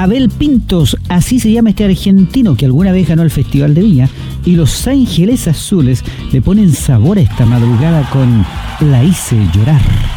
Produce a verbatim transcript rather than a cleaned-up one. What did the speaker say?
Abel Pintos, así se llama este argentino que alguna vez ganó el Festival de Viña, y Los Ángeles Azules le ponen sabor a esta madrugada con La hice llorar.